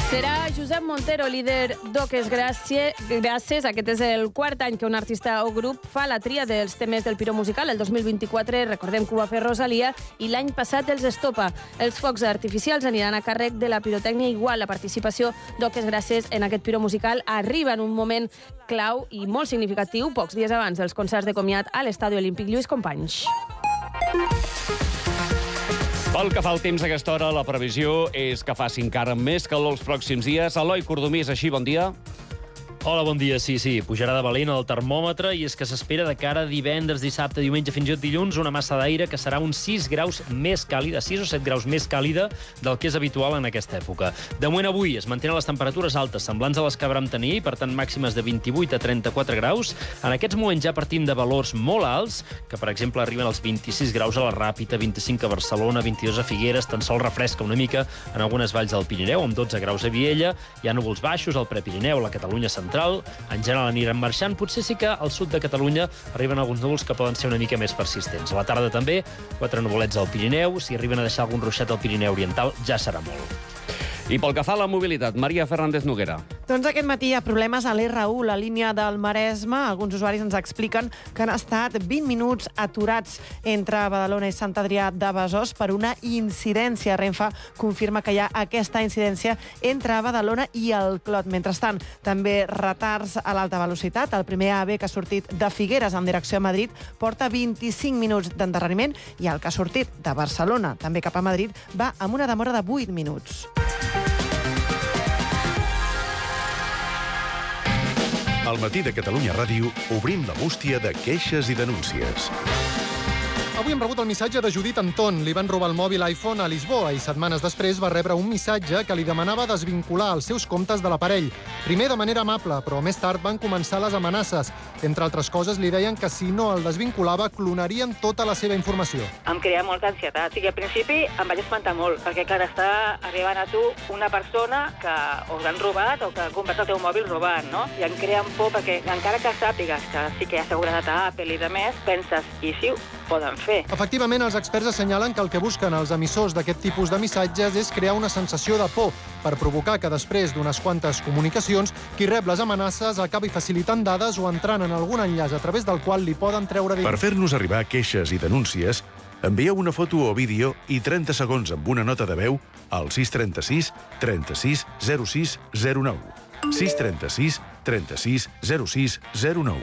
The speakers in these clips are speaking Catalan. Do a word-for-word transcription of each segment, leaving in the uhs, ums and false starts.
Serà Josep Montero, líder d'Oques Gràcies. Aquest és el quart any que un artista o grup fa la tria dels temes del Piró Musical. El dos mil vint-i-quatre, recordem que ho va fer Rosalia, i l'any passat els Estopa. Els focs artificials aniran a càrrec de la pirotècnia. Igual, la participació d'Oques Gràcies en aquest Piró Musical arriba en un moment clau i molt significatiu, pocs dies abans dels concerts de comiat a l'Estadi Olímpic Lluís Companys. Pel que fa al temps a aquesta hora, la previsió és que faci encara més calor els pròxims dies. Eloi Cordomí, és així, bon dia. Hola, bon dia. Sí, sí, pujarà de valent el termòmetre i és que s'espera de cara a divendres, dissabte, diumenge, fins i tot dilluns, una massa d'aire que serà uns sis graus més càlida, sis o set graus més càlida del que és habitual en aquesta època. De moment avui es mantenen les temperatures altes, semblants a les que vam tenir, i per tant màximes de vint-i-vuit a trenta-quatre graus. En aquests moments ja partim de valors molt alts, que per exemple arriben als vint-i-sis graus a la Ràpita, vint-i-cinc a Barcelona, vint-i-dos a Figueres, tan sol refresca una mica en algunes valls del Pirineu, amb dotze graus a Viella, hi ha núvols baixos al Prepirineu, a la Catalunya central. En general aniran marxant, potser sí que al sud de Catalunya arriben alguns núvols que poden ser una mica més persistents. A la tarda també, quatre nuvolets al Pirineu, si arriben a deixar algun ruixat al Pirineu Oriental ja serà molt. I pel que fa a la mobilitat, Maria Fernández Noguera. Doncs aquest matí hi ha problemes a l'R u, la línia del Maresme. Alguns usuaris ens expliquen que han estat vint minuts aturats entre Badalona i Sant Adrià de Besòs per una incidència. Renfe confirma que hi ha aquesta incidència entre Badalona i el Clot. Mentrestant, també retards a l'alta velocitat. El primer A V que ha sortit de Figueres en direcció a Madrid porta vint-i-cinc minuts d'endarreriment i el que ha sortit de Barcelona, també cap a Madrid, va amb una demora de vuit minuts. Al matí de Catalunya Ràdio obrim la bústia de queixes i denúncies. Avui hem rebut el missatge de Judit Anton. Li van robar el mòbil iPhone a Lisboa i setmanes després va rebre un missatge que li demanava desvincular els seus comptes de l'aparell. Primer de manera amable, però més tard van començar les amenaces. Entre altres coses, li deien que si no el desvinculava, clonarien tota la seva informació. Em crea molta ansietat. O sigui, al principi em vaig espantar molt, perquè clar, està arribant a tu una persona que o l'han robat o que ha comprat el teu mòbil robant, no? I em creen por perquè encara que sàpigues que sí que hi ha seguretat a Apple i de més, penses, i si ho poden fer? Efectivament, els experts assenyalen que el que busquen els emissors d'aquest tipus de missatges és crear una sensació de por per provocar que després d'unes quantes comunicacions qui rep les amenaces acabi facilitant dades o entrant en algun enllaç a través del qual li poden treure diners. Per fer-nos arribar queixes i denúncies, envieu una foto o vídeo i trenta segons amb una nota de veu al sis trenta-sis trenta-sis zero sis zero nou. sis trenta-sis trenta-sis zero sis zero nou.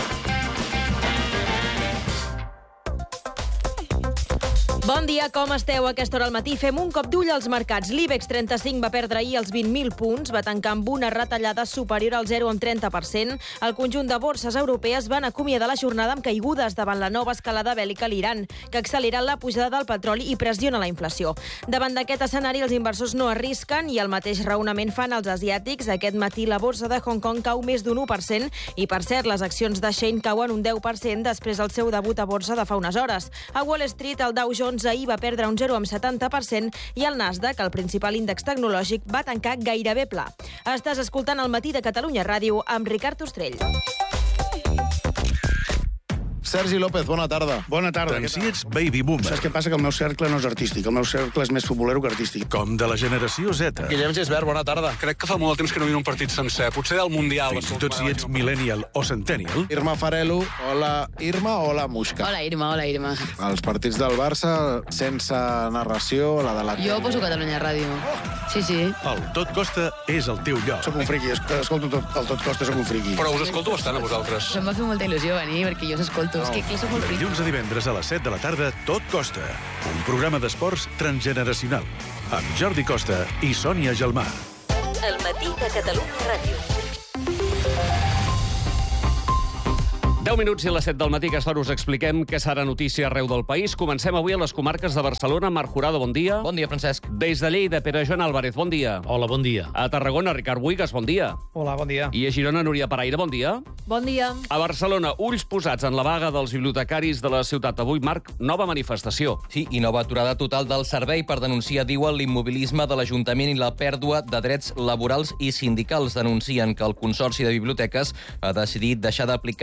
Bon dia, com esteu? A aquesta hora al matí fem un cop d'ull als mercats. L'IBEX trenta-cinc va perdre ahir els vint mil punts, va tancar amb una retallada superior al zero coma trenta per cent. El conjunt de borses europees van acomiadar la jornada amb caigudes davant la nova escalada bèl·lica a l'Iran, que accelera la pujada del petroli i pressiona la inflació. Davant d'aquest escenari, els inversors no arrisquen i el mateix raonament fan els asiàtics. Aquest matí la borsa de Hong Kong cau més d'un u per cent i, per cert, les accions de Shein cauen un deu per cent després del seu debut a borsa de fa unes hores. A Wall Street, el Dow Jones ahir va perdre un zero coma setanta per cent i el Nasdaq, el principal índex tecnològic, va tancar gairebé pla. Estàs escoltant el matí de Catalunya Ràdio amb Ricard Ostrell. Sergi López, bona tarda. Bona tarda. Tant si ets baby boomer. Saps què passa? Que el meu cercle no és artístic. El meu cercle és més futbolero que artístic. Com de la generació Z. Guillem Gisbert, bona tarda. Crec que fa molt temps que no miro un partit sencer. Potser al Mundial. Fins i tot si ets millennial o centennial. Irma Farelo, hola Irma, hola Muixca. Hola Irma, hola Irma. Els partits del Barça sense narració, la de la... Jo poso Catalunya Ràdio. Sí, sí. El Tot Costa és el teu lloc. Soc un friqui, escolto tot, el Tot Costa, soc un friqui. Però us escolto bastant a vosaltres. Em va fer molta il·lusió venir perquè jo us escolto. No. És que aquí soc molt friqui. Dilluns a divendres a les set de la tarda, Tot Costa. Un programa d'esports transgeneracional. Amb Jordi Costa i Sònia Gelmà. El matí de Catalunya Ràdio. deu minuts i a les set del matí, que us expliquem què serà notícia arreu del país. Comencem avui a les comarques de Barcelona. Marc Jurado, bon dia. Bon dia, Francesc. Des de Lleida, Pere Joan Álvarez, bon dia. Hola, bon dia. A Tarragona, Ricard Buigas, bon dia. Hola, bon dia. I a Girona, Núria Paraire, bon dia. Bon dia. A Barcelona, ulls posats en la vaga dels bibliotecaris de la ciutat. Avui, Marc, nova manifestació. Sí, i nova aturada total del servei per denunciar, diuen, l'immobilisme de l'Ajuntament i la pèrdua de drets laborals i sindicals. Denuncien que el Consorci de Biblioteques ha decidit deixar d'aplicar part de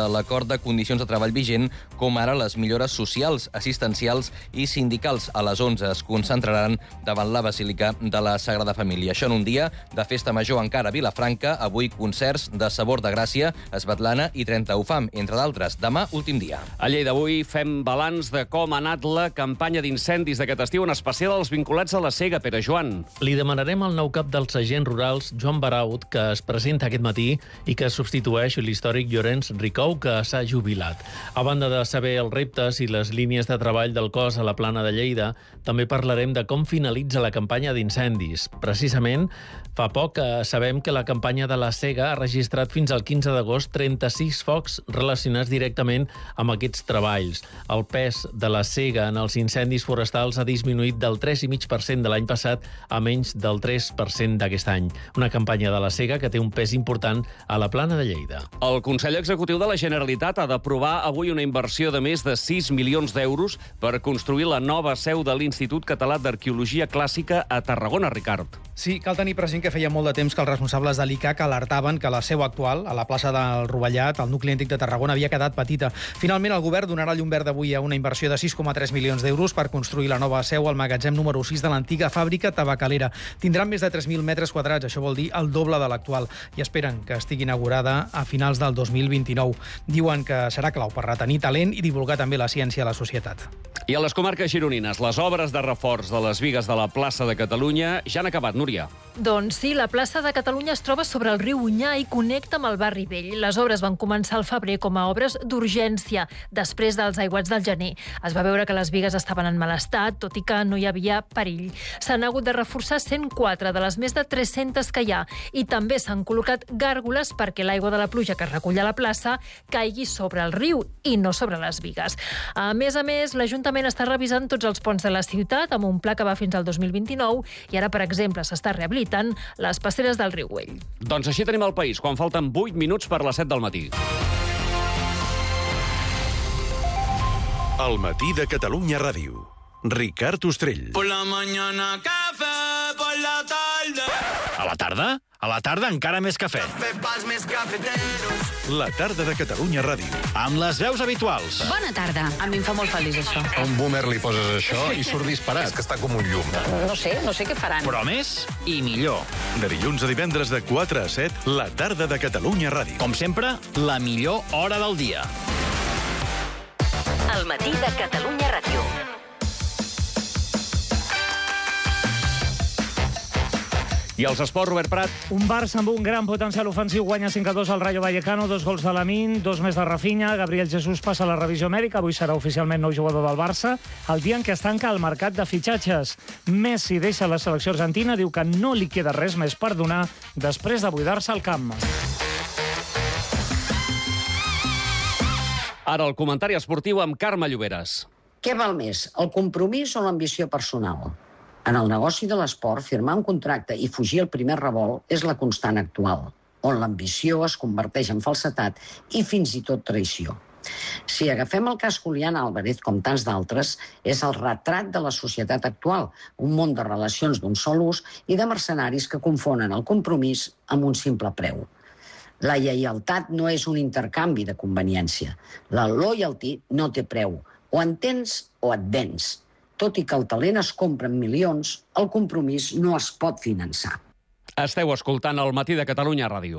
de l'acord de condicions de treball vigent, com ara les millores socials, assistencials i sindicals. A les onze es concentraran davant la Basílica de la Sagrada Família. Això en un dia de festa major encara a Vilafranca. Avui concerts de Sabor de Gràcia, Esbatlana i trenta U F A M, entre d'altres. Demà, últim dia. A Lleida avui fem balanç de com ha anat la campanya d'incendis d'aquest estiu, en especial els vinculats a la Sega. Pere Joan. Li demanarem al nou cap dels agents rurals, Joan Baraut, que es presenta aquest matí i que substitueix l'històric Llorenç Ricou, que s'ha jubilat. A banda de saber els reptes i les línies de treball del cos a la Plana de Lleida, també parlarem de com finalitza la campanya d'incendis. Precisament, fa poc que sabem que la campanya de la Sega ha registrat fins al quinze d'agost trenta-sis focs relacionats directament amb aquests treballs. El pes de la Sega en els incendis forestals ha disminuït del tres coma cinc per cent de l'any passat a menys del tres per cent d'aquest any. Una campanya de la Sega que té un pes important a la Plana de Lleida. El Consell Executiu de la Generalitat ha d'aprovar avui una inversió de més de sis milions d'euros per construir la nova seu de l'Institut Català d'Arqueologia Clàssica a Tarragona, Ricard. Sí, cal tenir present que feia molt de temps que els responsables de l'I C A C alertaven que la seu actual, a la plaça del Rovellat, al nucli antic de Tarragona, havia quedat petita. Finalment, el govern donarà llum verd avui a una inversió de sis coma tres milions d'euros per construir la nova seu al magatzem número sis de l'antiga fàbrica tabacalera. Tindran més de tres mil metres quadrats, això vol dir el doble de l'actual, i esperen que estigui inaugurada a finals del dos mil vint-i-nou. Diuen que serà clau per retenir talent i divulgar també la ciència a la societat. I a les comarques gironines, les obres de reforç de les bigues de la plaça de Catalunya ja han acabat, Núria. Doncs sí, la plaça de Catalunya es troba sobre el riu Onyar i connecta amb el barri vell. Les obres van començar al febrer com a obres d'urgència, després dels aiguats del gener. Es va veure que les bigues estaven en mal estat, tot i que no hi havia perill. S'han hagut de reforçar cent quatre de les més de tres-centes que hi ha, i també s'han col·locat gàrgoles perquè l'aigua de la pluja que es recull a la plaça caigui sobre el riu i no sobre les bigues. A més a més, l'Ajuntament està revisant tots els ponts de la ciutat amb un pla que va fins al dos mil vint-i-nou i ara, per exemple, s'està rehabilitant les passeres del riu Güell. Doncs així tenim el país, quan falten vuit minuts per les set del matí. El matí de Catalunya Ràdio. Ricard Ostrell. Por la mañana café, por la tarde. A la tarda? A la tarda encara més cafè. Café pels més cafeteros. La tarda de Catalunya Ràdio. Amb les veus habituals. Bona tarda. A mi em fa molt feliç, això. A un boomer li poses això i surt disparat. És que està com un llum. No sé, no sé què faran. Però més i millor. De dilluns a divendres de quatre a set, la tarda de Catalunya Ràdio. Com sempre, la millor hora del dia. El matí de Catalunya Ràdio. I els esports, Robert Prat. Un Barça amb un gran potencial ofensiu guanya cinc a dos al Rayo Vallecano, dos gols de Lamine, dos més de Rafinha, Gabriel Jesús passa la revisió mèdica, avui serà oficialment nou jugador del Barça, el dia en què es tanca el mercat de fitxatges. Messi deixa la selecció argentina, diu que no li queda res més per donar després de buidar-se al camp. Ara el comentari esportiu amb Carme Lloberes. Què val més, el compromís o l'ambició personal? En el negoci de l'esport, firmar un contracte i fugir al primer revolt és la constant actual, on l'ambició es converteix en falsetat i fins i tot traïció. Si agafem el cas Julián Álvarez, com tants d'altres, és el retrat de la societat actual, un món de relacions d'un sol ús i de mercenaris que confonen el compromís amb un simple preu. La lleialtat no és un intercanvi de conveniència. La loyalty no té preu. O en tens o et vens. Tot i que el talent es compra en milions, el compromís no es pot finançar. Esteu escoltant el matí de Catalunya Ràdio.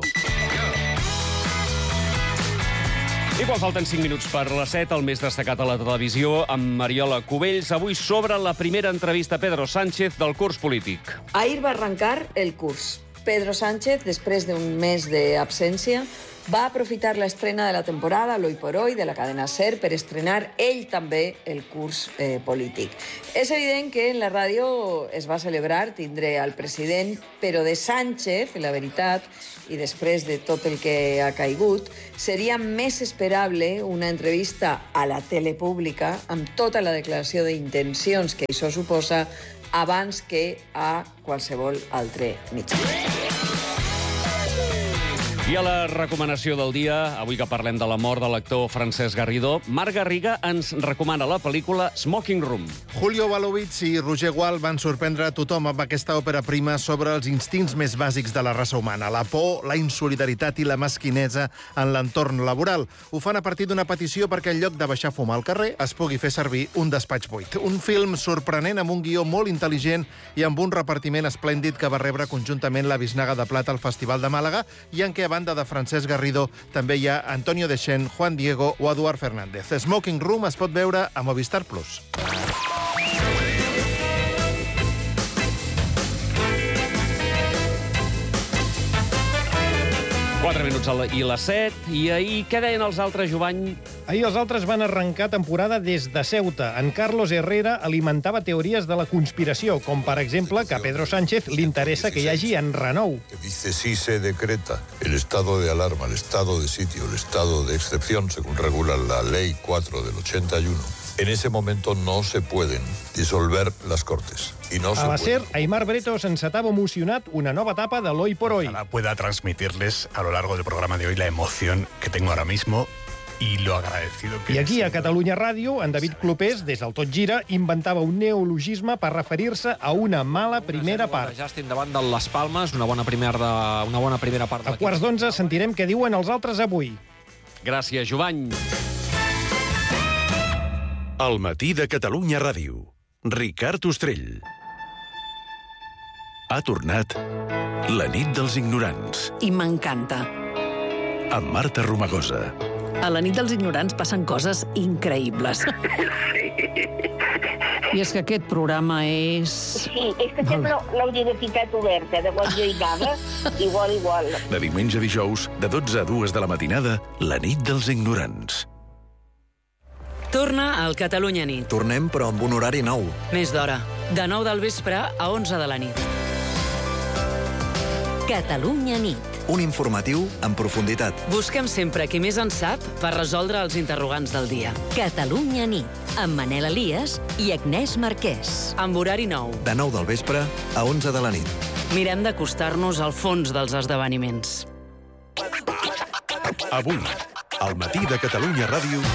I quan falten cinc minuts per les set, el més destacat a la televisió amb Mariola Cubells, avui sobre la primera entrevista a Pedro Sánchez del curs polític. Ahir va arrencar el curs. Pedro Sánchez, després d'un mes d'absència, va aprofitar l'estrena de la temporada, l'Hoy por Hoy, de la cadena SER, per estrenar ell també el curs eh, polític. És evident que en la ràdio es va celebrar, tindré al president, però de Sánchez, la veritat, i després de tot el que ha caigut, seria més esperable una entrevista a la tele pública amb tota la declaració d'intencions que això suposa abans que a qualsevol altre mitjà. I a la recomanació del dia, avui que parlem de la mort de l'actor Francesc Garrido, Marc Garriga ens recomana la pel·lícula Smoking Room. Julio Balovitz i Roger Gual van sorprendre a tothom amb aquesta òpera prima sobre els instints més bàsics de la raça humana, la por, la insolidaritat i la mesquinesa en l'entorn laboral. Ho fan a partir d'una petició perquè en lloc de baixar a fumar al carrer es pugui fer servir un despatx buit. Un film sorprenent amb un guió molt intel·ligent i amb un repartiment esplèndid que va rebre conjuntament la Bisnaga de Plata al Festival de Màlaga i en què a banda de Francesc Garrido també hi ha Antonio Dechen, Juan Diego o Eduard Fernández. Smoking Room es pot veure a Movistar Plus. quatre minuts i les set. I ahir, què deien els altres, Jovany? Ahir els altres van arrencar temporada des de Ceuta. En Carlos Herrera alimentava teories de la conspiració, com per exemple que a Pedro Sánchez li interessa que hi hagi enrenou. Dice si se decreta el estado de alarma, el estado de sitio, el estado de excepción, según regula la ley cuatro del ochenta y uno. En ese momento no se pueden disolver las Cortes. Y no a la SER, Aimar Bretos encetava emocionat una nova etapa de l'Hoy por Hoy. Ojalá pueda transmitirles a lo largo del programa de hoy la emoción que tengo ahora mismo y lo agradecido que... I aquí, a Catalunya Ràdio, en David Clopés, des del Tot Gira, inventava un neologisme per referir-se a una mala primera part. Ja estem davant de les Palmes, una bona primera, de, una bona primera part. A quarts d'onze sentirem què diuen els altres avui. Gràcies, Jovany. El matí de Catalunya Ràdio. Ricard Ostrell. Ha tornat la nit dels ignorants. I m'encanta. Amb Marta Romagosa. A la nit dels ignorants passen coses increïbles. I és que aquest programa és... Sí, és que sempre l'hauria de ficar oberta, de quan jo hi anava, igual, igual. De diumenge a dijous, de dotze a dues de la matinada, la nit dels ignorants. Torna al Catalunya Nit. Tornem, però amb un horari nou. Més d'hora. De nou del vespre a onze de la nit. Catalunya Nit. Un informatiu en profunditat. Busquem sempre qui més en sap per resoldre els interrogants del dia. Catalunya Nit, amb Manel Elias i Agnès Marquès. Amb horari nou. De nou del vespre a onze de la nit. Mirem d'acostar-nos al fons dels esdeveniments. Avui, al matí de Catalunya Ràdio...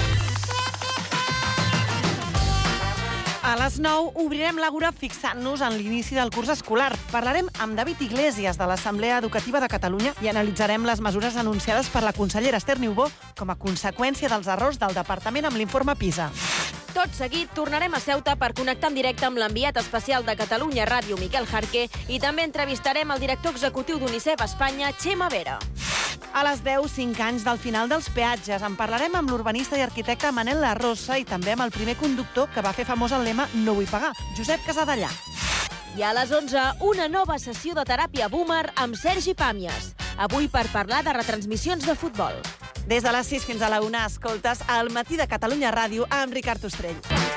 A les nou obrirem l'Àgora fixant-nos en l'inici del curs escolar. Parlarem amb David Iglesias de l'Assemblea Educativa de Catalunya i analitzarem les mesures anunciades per la consellera Esther Niubó com a conseqüència dels errors del departament amb l'informe PISA. Tot seguit, tornarem a Ceuta per connectar en directe amb l'enviat especial de Catalunya Ràdio, Miquel Jarque, i també entrevistarem el director executiu d'UNICEF Espanya, Txema Vera. A les deu, cinc anys del final dels peatges. En parlarem amb l'urbanista i arquitecte Manel La Rosa i també amb el primer conductor que va fer famós el lema No vull pagar, Josep Casadellà. I a les onze, una nova sessió de teràpia boomer amb Sergi Pàmies. Avui per parlar de retransmissions de futbol. Des de les sis fins a la una, escoltes al matí de Catalunya Ràdio amb Ricard Ostrell.